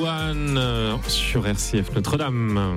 One sur RCF Notre-Dame.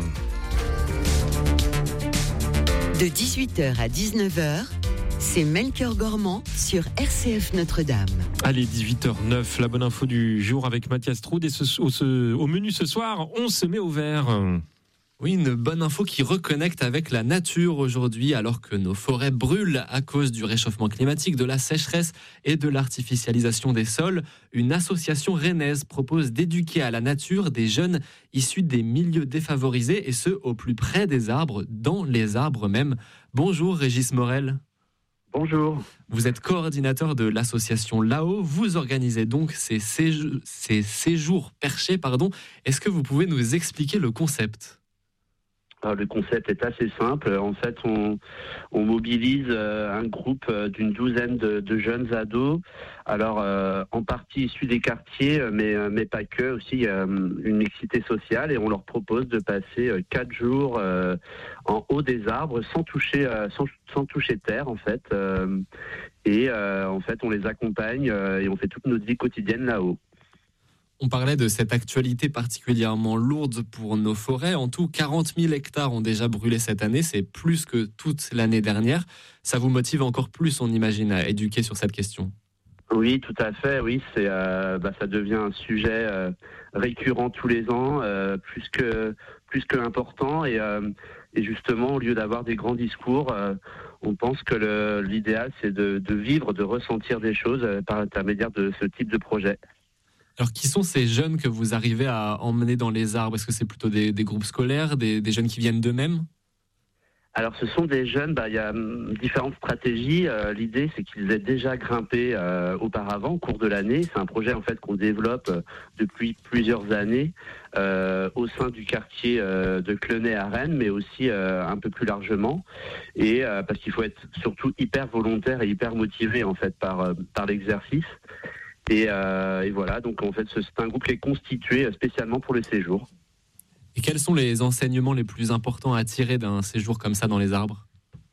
De 18h à 19h, c'est Melchior Gormand sur RCF Notre-Dame. Allez, 18h09, la bonne info du jour avec Mathias Troud. Et au menu ce soir, on se met au vert. Oui, une bonne info qui reconnecte avec la nature aujourd'hui, alors que nos forêts brûlent à cause du réchauffement climatique, de la sécheresse et de l'artificialisation des sols. Une association rennaise propose d'éduquer à la nature des jeunes issus des milieux défavorisés, et ce, au plus près des arbres, dans les arbres même. Bonjour Régis Morel. Bonjour. Vous êtes coordinateur de l'association Là-haut. Vous organisez donc ces séjours perchés. Est-ce que vous pouvez nous expliquer le concept ? Le concept est assez simple. En fait, on mobilise un groupe d'une douzaine de jeunes ados. Alors, en partie issus des quartiers, mais pas que. Aussi, il y a une mixité sociale et on leur propose de passer 4 jours en haut des arbres sans toucher terre, en fait. En fait, on les accompagne et on fait toute notre vie quotidienne là-haut. On parlait de cette actualité particulièrement lourde pour nos forêts. En tout, 40 000 hectares ont déjà brûlé cette année. C'est plus que toute l'année dernière. Ça vous motive encore plus, on imagine, à éduquer sur cette question? Oui, tout à fait. Oui, ça devient un sujet récurrent tous les ans, plus que important. Et justement, au lieu d'avoir des grands discours, on pense que l'idéal, c'est de vivre, de ressentir des choses par l'intermédiaire de ce type de projet. Alors, qui sont ces jeunes que vous arrivez à emmener dans les arbres? Est-ce que c'est plutôt des groupes scolaires, des jeunes qui viennent d'eux-mêmes? Alors, ce sont des jeunes, il y a différentes stratégies. L'idée, c'est qu'ils aient déjà grimpé auparavant, au cours de l'année. C'est un projet, en fait, qu'on développe depuis plusieurs années au sein du quartier de Clenay à Rennes, mais aussi un peu plus largement. Et parce qu'il faut être surtout hyper volontaire et hyper motivé, en fait, par l'exercice. Et voilà, donc en fait, c'est un groupe qui est constitué spécialement pour le séjour. Et quels sont les enseignements les plus importants à tirer d'un séjour comme ça dans les arbres?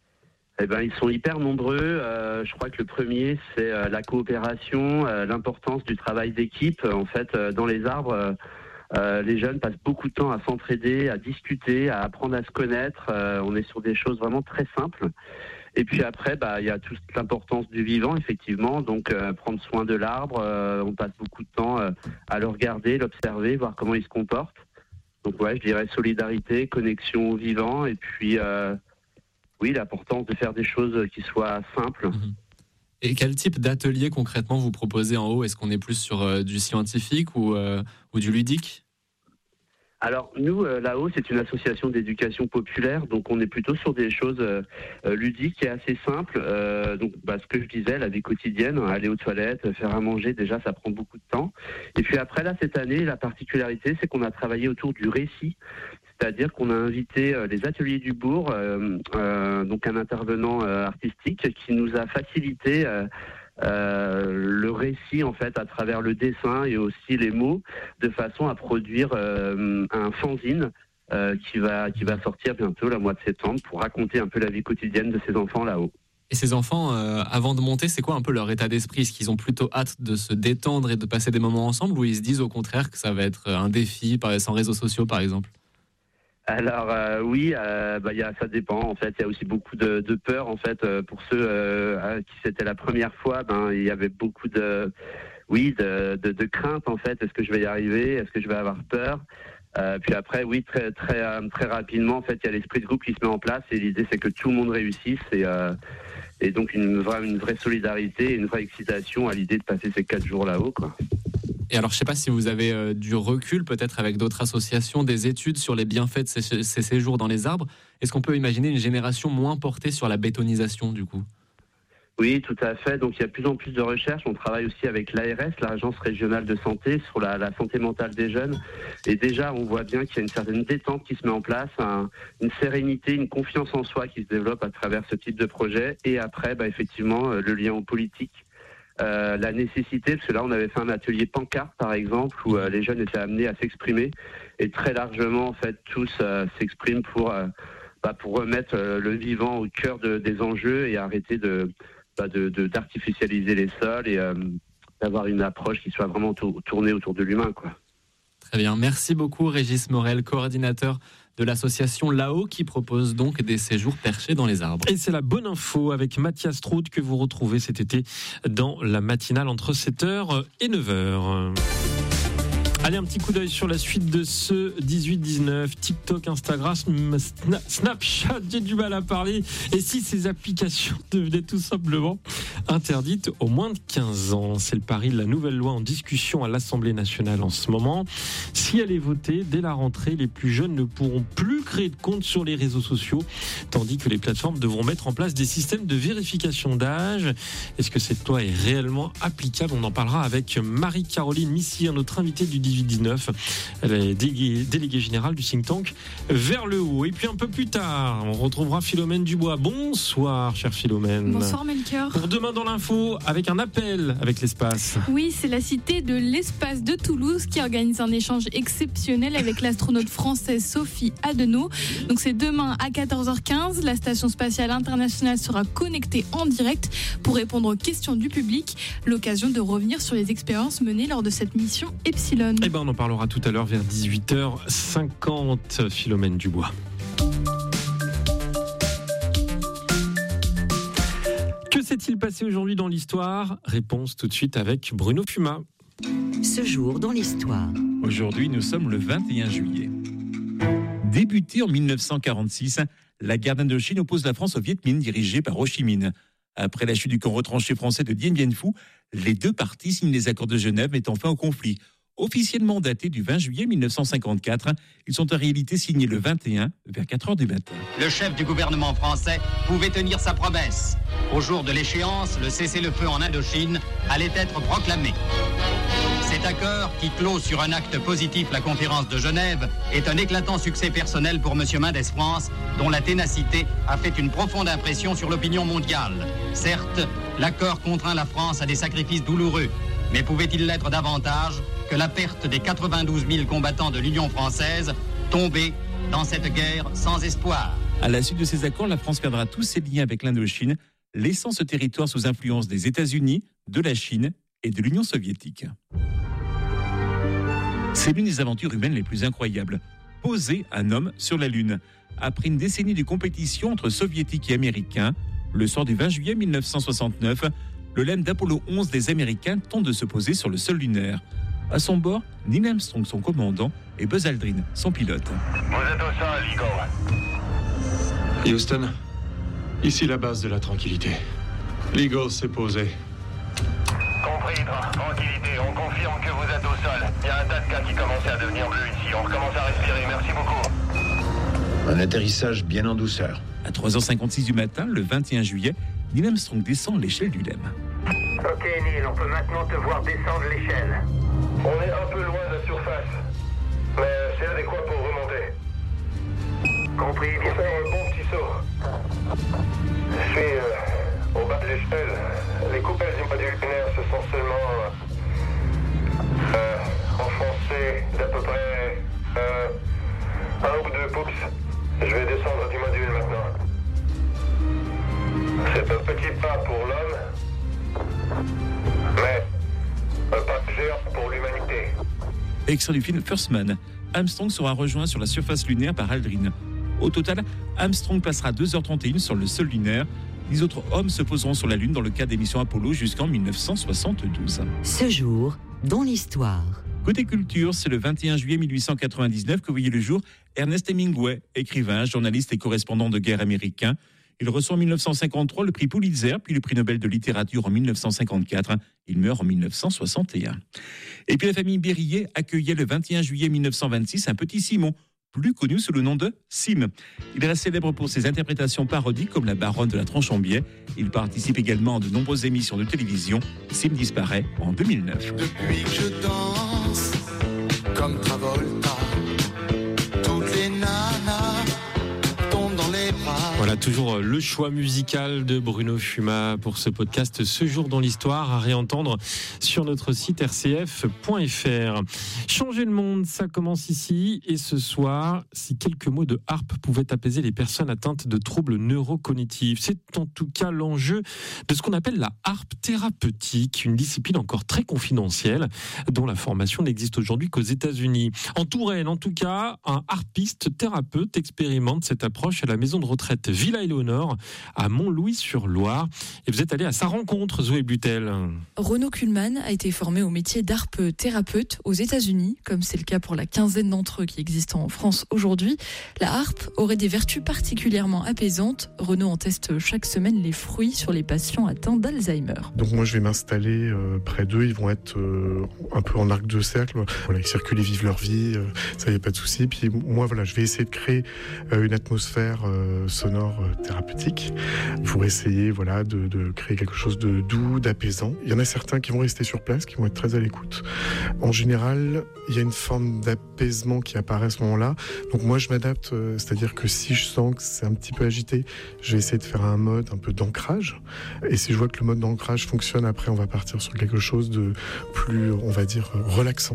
Ils sont hyper nombreux. Je crois que le premier, c'est la coopération, l'importance du travail d'équipe. En fait, dans les arbres, les jeunes passent beaucoup de temps à s'entraider, à discuter, à apprendre à se connaître. On est sur des choses vraiment très simples. Et puis après, il y a toute l'importance du vivant, effectivement. Donc, prendre soin de l'arbre, on passe beaucoup de temps à le regarder, l'observer, voir comment il se comporte. Donc, ouais, je dirais solidarité, connexion au vivant. Et puis, oui, l'importance de faire des choses qui soient simples. Et quel type d'atelier concrètement vous proposez en haut? Est-ce qu'on est plus sur du scientifique ou du ludique? Alors nous, là-haut, c'est une association d'éducation populaire, donc on est plutôt sur des choses ludiques et assez simples. Donc, ce que je disais, la vie quotidienne, aller aux toilettes, faire à manger, déjà, ça prend beaucoup de temps. Et puis après, là, cette année, la particularité, c'est qu'on a travaillé autour du récit, c'est-à-dire qu'on a invité les ateliers du bourg, donc un intervenant artistique qui nous a facilité le récit, en fait, à travers le dessin et aussi les mots, de façon à produire un fanzine qui va sortir bientôt, le mois de septembre, pour raconter un peu la vie quotidienne de ces enfants là-haut. Et ces enfants, avant de monter, c'est quoi un peu leur état d'esprit? Est-ce qu'ils ont plutôt hâte de se détendre et de passer des moments ensemble, ou ils se disent au contraire que ça va être un défi, sans réseaux sociaux par exemple? Alors oui, ça dépend. En fait, il y a aussi beaucoup de peur. En fait, pour ceux à qui c'était la première fois, il y avait beaucoup de crainte. En fait, est-ce que je vais y arriver? Est-ce que je vais avoir peur? Puis après, oui, très très rapidement, en fait, il y a l'esprit de groupe qui se met en place et l'idée, c'est que tout le monde réussisse et donc une vraie solidarité, et une vraie excitation à l'idée de passer ces 4 jours là-haut, quoi. Et alors, je ne sais pas si vous avez du recul, peut-être avec d'autres associations, des études sur les bienfaits de ces séjours dans les arbres. Est-ce qu'on peut imaginer une génération moins portée sur la bétonisation, du coup? Oui, tout à fait. Donc, il y a de plus en plus de recherches. On travaille aussi avec l'ARS, l'Agence régionale de santé, sur la santé mentale des jeunes. Et déjà, on voit bien qu'il y a une certaine détente qui se met en place, une sérénité, une confiance en soi qui se développe à travers ce type de projet. Et après, effectivement, le lien aux politiques. La nécessité, parce que là on avait fait un atelier pancarte par exemple où les jeunes étaient amenés à s'exprimer et très largement en fait tous s'expriment pour remettre le vivant au cœur des enjeux et arrêter d'artificialiser les sols et d'avoir une approche qui soit vraiment tournée autour de l'humain, quoi. Très bien, merci beaucoup Régis Morel, coordinateur de l'association Là-haut qui propose donc des séjours perchés dans les arbres. Et c'est la bonne info avec Mathias Trout que vous retrouvez cet été dans la matinale entre 7h et 9h. Allez, un petit coup d'œil sur la suite de ce 18-19. TikTok, Instagram, Snapchat, j'ai du mal à parler. Et si ces applications devenaient tout simplement interdites aux moins de 15 ans? C'est le pari de la nouvelle loi en discussion à l'Assemblée nationale en ce moment. Si elle est votée, dès la rentrée, les plus jeunes ne pourront plus créer de compte sur les réseaux sociaux, tandis que les plateformes devront mettre en place des systèmes de vérification d'âge. Est-ce que cette loi est réellement applicable? On en parlera avec Marie-Caroline Missire, notre invitée du 18-19. Elle est déléguée générale du think tank Vers le Haut. Et puis un peu plus tard, on retrouvera Philomène Dubois. Bonsoir, chère Philomène. Bonsoir, Melchior. Pour demain dans l'info, avec un appel avec l'espace. Oui, c'est la Cité de l'Espace de Toulouse qui organise un échange exceptionnel avec l'astronaute française Sophie Adenau. Donc c'est demain à 14h15. La Station spatiale internationale sera connectée en direct pour répondre aux questions du public. L'occasion de revenir sur les expériences menées lors de cette mission Epsilon. Eh ben, on en parlera tout à l'heure vers 18h50, Philomène Dubois. Que s'est-il passé aujourd'hui dans l'histoire? Réponse tout de suite avec Bruno Fuma. Ce jour dans l'histoire. Aujourd'hui, nous sommes le 21 juillet. Débutée en 1946, la guerre d'Indochine oppose la France au Viet Minh dirigé par Ho Chi Minh. Après la chute du camp retranché français de Dien Bien Phu, les deux parties signent les accords de Genève mettant fin au conflit. Officiellement datés du 20 juillet 1954, ils sont en réalité signés le 21 vers 4h du matin. Le chef du gouvernement français pouvait tenir sa promesse. Au jour de l'échéance, le cessez-le-feu en Indochine allait être proclamé. Cet accord, qui clôt sur un acte positif la conférence de Genève, est un éclatant succès personnel pour M. Mendès France, dont la ténacité a fait une profonde impression sur l'opinion mondiale. Certes, l'accord contraint la France à des sacrifices douloureux, mais pouvait-il l'être davantage que la perte des 92 000 combattants de l'Union française tombés dans cette guerre sans espoir? À la suite de ces accords, la France perdra tous ses liens avec l'Indochine, laissant ce territoire sous influence des États-Unis, de la Chine et de l'Union soviétique. C'est l'une des aventures humaines les plus incroyables. Poser un homme sur la Lune. Après une décennie de compétition entre soviétiques et américains, le soir du 20 juillet 1969, le LEM d'Apollo 11 des Américains tente de se poser sur le sol lunaire. À son bord, Neil Armstrong, son commandant, et Buzz Aldrin, son pilote. Vous êtes au sol, Eagle. Houston, ici la base de la tranquillité. L'Eagle s'est posé. Compris, tranquillité. On confirme que vous êtes au sol. Il y a un tas de cas qui commençaient à devenir bleus ici. On recommence à respirer. Merci beaucoup. Un atterrissage bien en douceur. À 3h56 du matin, le 21 juillet, Neil Armstrong descend l'échelle du LEM. Ok, Neil, on peut maintenant te voir descendre l'échelle. On est un peu loin de la surface, mais c'est adéquat pour remonter. Compris, bien faire un bon petit saut. Je suis au bas de l'échelle. Les coupelles du module lunaire se sont seulement enfoncées d'à peu près 1 ou 2 pouces. Je vais descendre du module maintenant. C'est un petit pas pour l'homme, mais un pas géant pour l'humanité. Extrait du film First Man. Armstrong sera rejoint sur la surface lunaire par Aldrin. Au total, Armstrong passera 2h31 sur le sol lunaire. 10 autres hommes se poseront sur la Lune dans le cadre des missions Apollo jusqu'en 1972. Ce jour dans l'histoire. Côté culture, c'est le 21 juillet 1899 que voyait le jour Ernest Hemingway, écrivain, journaliste et correspondant de guerre américain. Il reçoit en 1953 le prix Pulitzer, puis le prix Nobel de littérature en 1954. Il meurt en 1961. Et puis la famille Berryer accueillait le 21 juillet 1926 un petit Simon, plus connu sous le nom de Sim. Il reste célèbre pour ses interprétations parodiques comme la Baronne de la Tranche-en-Biais. Il participe également à de nombreuses émissions de télévision. Sim disparaît en 2009. Depuis que je danse comme Travolta, toutes les nanas tombent dans les bras. Voilà, Toujours le choix musical de Bruno Fuma pour ce podcast Ce jour dans l'histoire à réentendre sur notre site rcf.fr. Changer le monde, ça commence ici. Et ce soir, si quelques mots de harpe pouvaient apaiser les personnes atteintes de troubles neurocognitifs, c'est en tout cas l'enjeu de ce qu'on appelle la harpe thérapeutique, une discipline encore très confidentielle dont la formation n'existe aujourd'hui qu'aux États-Unis. En Touraine, en tout cas, un harpiste thérapeute expérimente cette approche à la maison de retraite Villa-Éléonore à Montlouis-sur-Loire. Et vous êtes allé à sa rencontre, Zoé Butel. Renaud Kuhlmann a été formé au métier d'harpe thérapeute aux États-Unis, comme c'est le cas pour la quinzaine d'entre eux qui existent en France aujourd'hui. La harpe aurait des vertus particulièrement apaisantes. Renaud en teste chaque semaine les fruits sur les patients atteints d'Alzheimer. Donc moi je vais m'installer près d'eux, ils vont être un peu en arc de cercle. Voilà, ils circulent, ils vivent leur vie, ça y a pas de souci. Puis moi voilà, je vais essayer de créer une atmosphère sonore thérapeutique pour essayer voilà de créer quelque chose de doux, d'apaisant. Il y en a certains qui vont rester sur place, qui vont être très à l'écoute. En général, il y a une forme d'apaisement qui apparaît à ce moment-là. Donc moi je m'adapte, c'est-à-dire que si je sens que c'est un petit peu agité, je vais essayer de faire un mode un peu d'ancrage. Et si je vois que le mode d'ancrage fonctionne, après on va partir sur quelque chose de plus, on va dire, relaxant,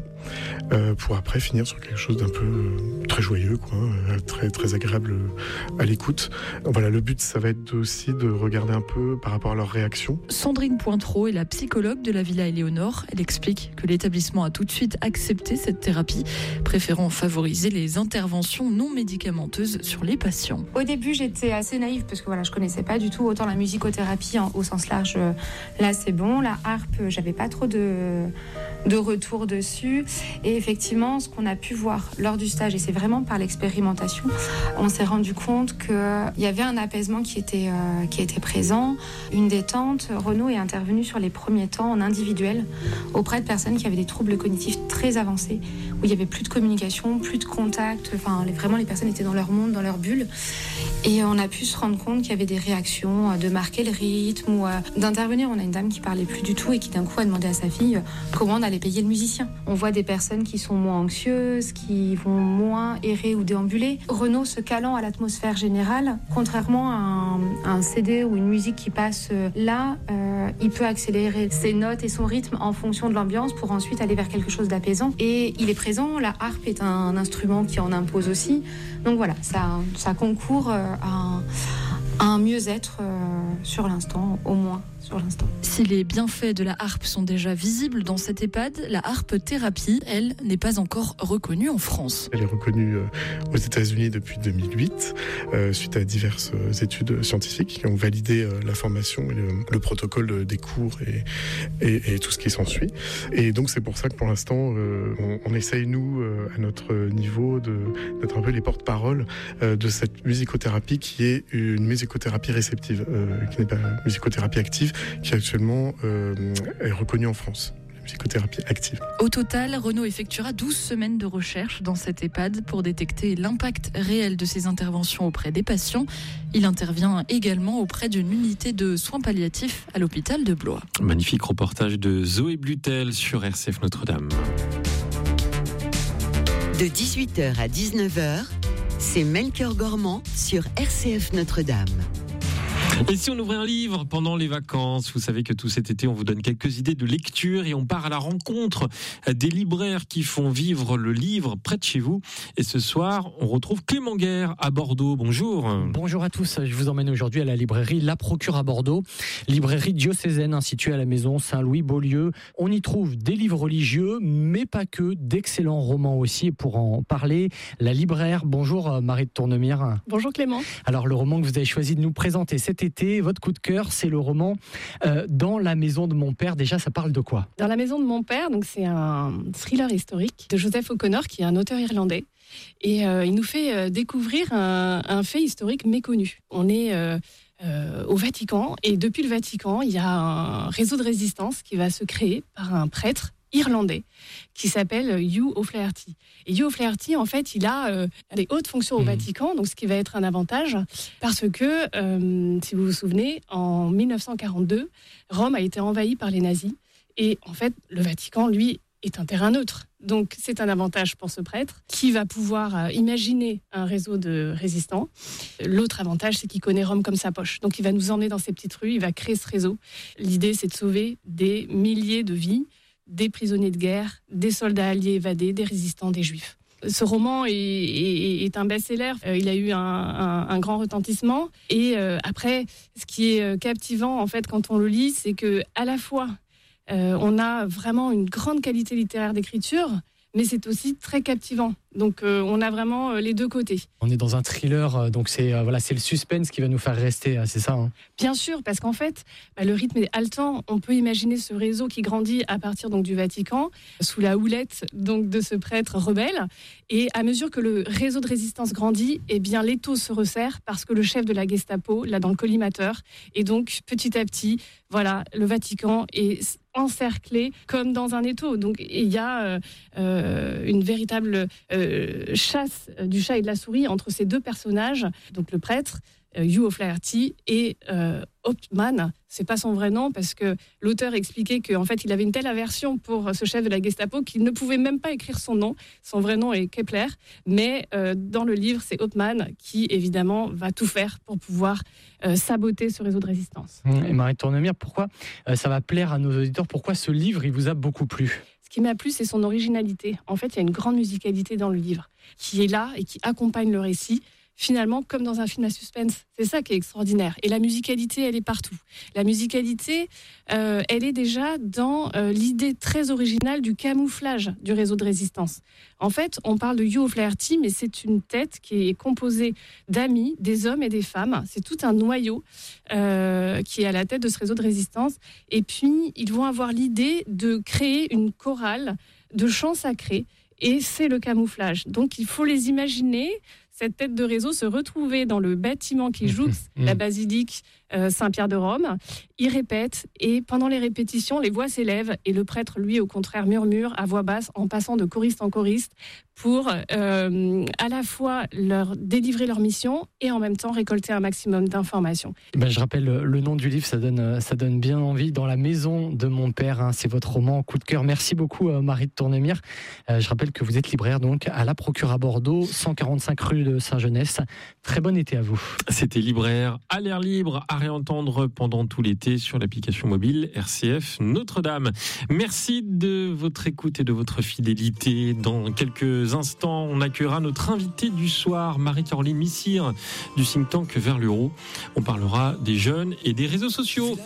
pour après finir sur quelque chose d'un peu très joyeux, quoi, très, très agréable à l'écoute. Voilà, le but, ça va être aussi de regarder un peu par rapport à leurs réactions. Sandrine Pointreau est la psychologue de la Villa Éléonore. Elle explique que l'établissement a tout de suite accepté cette thérapie, préférant favoriser les interventions non médicamenteuses sur les patients. Au début, j'étais assez naïve parce que voilà, je connaissais pas du tout autant la musicothérapie au sens large. Là, c'est bon. La harpe, j'avais pas trop de retour dessus. Et effectivement, ce qu'on a pu voir lors du stage, et c'est vraiment par l'expérimentation, on s'est rendu compte qu'il y avait un apaisement qui était présent, une détente. Renaud est intervenu sur les premiers temps en individuel auprès de personnes qui avaient des troubles cognitifs très avancés, où il n'y avait plus de communication, plus de contact. Enfin, vraiment, les personnes étaient dans leur monde, dans leur bulle. Et on a pu se rendre compte qu'il y avait des réactions de marquer le rythme ou d'intervenir. On a une dame qui parlait plus du tout et qui d'un coup a demandé à sa fille comment on allait payer le musicien. On voit des personnes qui sont moins anxieuses, qui vont moins errer ou déambuler. Renaud se calant à l'atmosphère générale, contrairement à un CD ou une musique qui passe là, il peut accélérer ses notes et son rythme en fonction de l'ambiance pour ensuite aller vers quelque chose d'apaisant. Et il est présent, la harpe est un instrument qui en impose aussi. Donc voilà, ça concourt à un mieux-être sur l'instant, au moins sur l'instant. Si les bienfaits de la harpe sont déjà visibles dans cette EHPAD, la harpe thérapie, elle, n'est pas encore reconnue en France. Elle est reconnue aux États-Unis depuis 2008, suite à diverses études scientifiques qui ont validé la formation et le protocole des cours et tout ce qui s'ensuit. Et donc c'est pour ça que pour l'instant, on essaye, nous, à notre niveau, d'être un peu les porte-parole de cette musicothérapie qui est une musicothérapie réceptive, qui n'est pas une musicothérapie active, qui actuellement est reconnue en France. Psychothérapie active. Au total, Renaud effectuera 12 semaines de recherche dans cette EHPAD pour détecter l'impact réel de ses interventions auprès des patients. Il intervient également auprès d'une unité de soins palliatifs à l'hôpital de Blois. Magnifique reportage de Zoé Butel sur RCF Notre-Dame. De 18h à 19h, c'est Melchior Gormand sur RCF Notre-Dame. Et si on ouvrait un livre pendant les vacances, vous savez que tout cet été, on vous donne quelques idées de lecture et on part à la rencontre des libraires qui font vivre le livre près de chez vous. Et ce soir, on retrouve Clément Guerre à Bordeaux. Bonjour. Bonjour à tous. Je vous emmène aujourd'hui à la librairie La Procure à Bordeaux, librairie diocésaine située à la maison Saint-Louis-Beaulieu. On y trouve des livres religieux, mais pas que, d'excellents romans aussi. Et pour en parler, la libraire, bonjour Marie de Tournemire. Bonjour Clément. Alors le roman que vous avez choisi de nous présenter cet été, votre coup de cœur, c'est le roman Dans la maison de mon père. Déjà, ça parle de quoi ? Dans la maison de mon père, donc c'est un thriller historique de Joseph O'Connor, qui est un auteur irlandais. Et il nous fait découvrir un fait historique méconnu. On est au Vatican, et depuis le Vatican, il y a un réseau de résistance qui va se créer par un prêtre irlandais qui s'appelle Hugh O'Flaherty. Et Hugh O'Flaherty, en fait, il a des hautes fonctions au Vatican, donc ce qui va être un avantage, parce que, si vous vous souvenez, en 1942, Rome a été envahie par les nazis, et en fait, le Vatican, lui, est un terrain neutre. Donc c'est un avantage pour ce prêtre qui va pouvoir imaginer un réseau de résistants. L'autre avantage, c'est qu'il connaît Rome comme sa poche. Donc il va nous emmener dans ces petites rues, il va créer ce réseau. L'idée, c'est de sauver des milliers de vies, des prisonniers de guerre, des soldats alliés évadés, des résistants, des juifs. Ce roman est un best-seller. Il a eu un grand retentissement. Et après, ce qui est captivant, en fait, quand on le lit, c'est que à la fois, on a vraiment une grande qualité littéraire d'écriture, mais c'est aussi très captivant. Donc on a vraiment les deux côtés. On est dans un thriller, donc c'est le suspense qui va nous faire rester, c'est ça hein. Bien sûr, parce qu'en fait, le rythme est haletant. On peut imaginer ce réseau qui grandit à partir donc, du Vatican, sous la houlette donc, de ce prêtre rebelle. Et à mesure que le réseau de résistance grandit, eh bien, l'étau se resserre parce que le chef de la Gestapo l'a dans le collimateur. Et donc, petit à petit, voilà, le Vatican est encerclé comme dans un étau. Donc, il y a une véritable chasse du chat et de la souris entre ces deux personnages, donc le prêtre Hugh O'Flaherty et Hauptmann. C'est pas son vrai nom parce que l'auteur expliquait qu'en fait il avait une telle aversion pour ce chef de la Gestapo qu'il ne pouvait même pas écrire son nom. Son vrai nom est Kepler, mais dans le livre c'est Hauptmann qui évidemment va tout faire pour pouvoir saboter ce réseau de résistance. Et Marie Tournemire, pourquoi ça va plaire à nos auditeurs? Pourquoi ce livre il vous a beaucoup plu? Ce qui m'a plu, c'est son originalité. En fait, il y a une grande musicalité dans le livre qui est là et qui accompagne le récit. Finalement, comme dans un film à suspense. C'est ça qui est extraordinaire. Et la musicalité, elle est partout. La musicalité, elle est déjà dans l'idée très originale du camouflage du réseau de résistance. En fait, on parle de Hugh O'Flaherty, mais c'est une tête qui est composée d'amis, des hommes et des femmes. C'est tout un noyau qui est à la tête de ce réseau de résistance. Et puis, ils vont avoir l'idée de créer une chorale de chants sacrés. Et c'est le camouflage. Donc, il faut les imaginer, cette tête de réseau, se retrouver dans le bâtiment qui jouxte la basilique Saint-Pierre de Rome. Ils répètent et pendant les répétitions, les voix s'élèvent et le prêtre, lui, au contraire, murmure à voix basse en passant de choriste en choriste pour à la fois leur délivrer leur mission et en même temps récolter un maximum d'informations. Je rappelle le nom du livre, ça donne bien envie. Dans la maison de mon père, hein, c'est votre roman coup de cœur. Merci beaucoup Marie de Tournemire. Je rappelle que vous êtes libraire donc à la Procure à Bordeaux, 145 rue de Saint-Genès. Très bon été à vous. C'était libraire à l'air libre, à réentendre pendant tout l'été sur l'application mobile RCF Notre-Dame. Merci de votre écoute et de votre fidélité. Dans quelques instants, on accueillera notre invitée du soir, Marie-Caroline Missire du think tank Vers l'Euro. On parlera des jeunes et des réseaux sociaux.